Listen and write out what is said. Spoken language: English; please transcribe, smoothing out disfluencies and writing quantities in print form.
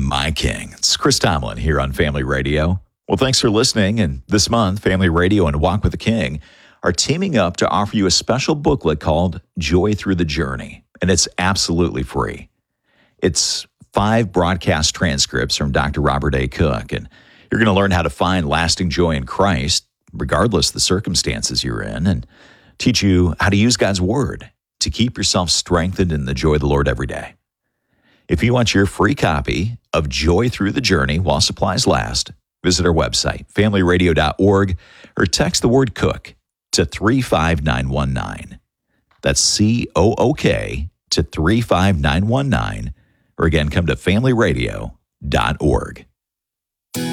my king. It's Chris Tomlin here on Family Radio. Well, thanks for listening. And this month, Family Radio and Walk with the King are teaming up to offer you a special booklet called Joy Through the Journey. And it's absolutely free. It's 5 broadcast transcripts from Dr. Robert A. Cook. And you're going to learn how to find lasting joy in Christ, regardless of the circumstances you're in, and teach you how to use God's Word to keep yourself strengthened in the joy of the Lord every day. If you want your free copy of Joy Through the Journey while supplies last, visit our website, familyradio.org, or text the word Cook to 35919. That's COOK to 35919, or again, come to familyradio.org.